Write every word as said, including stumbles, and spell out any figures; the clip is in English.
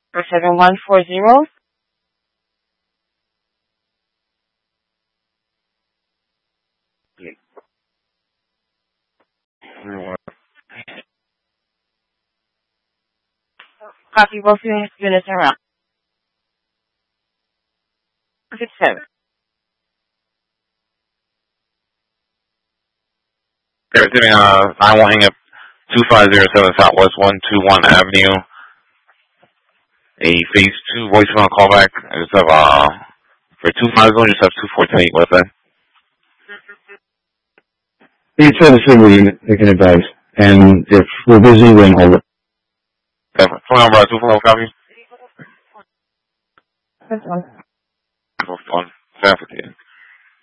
For seven one four zero. Copy both units around. Six seven. They're receiving uh, nine one hang up two five zero seven Southwest one two one Avenue. A phase two voicemail callback. I just have, uh, for two five zero, just have two fourteen eight with it. Please try the civil unit, they can advise. And if we're busy, then hold it. Okay, phone number two four copy. That's one. One, African.